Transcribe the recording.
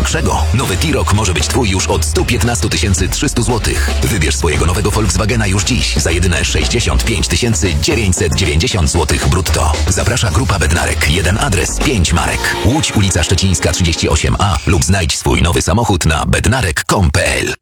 najgorszego. Nowy T-Roc może być Twój już od 115 300 zł. Wybierz swojego nowego Volkswagena już dziś za jedyne 65 990 zł brutto. Zaprasza Grupa Bednarek. Jeden adres, 5 marek. Łódź, ulica Szczecińska 38A lub znajdź swój nowy samochód na bednarek.com.pl.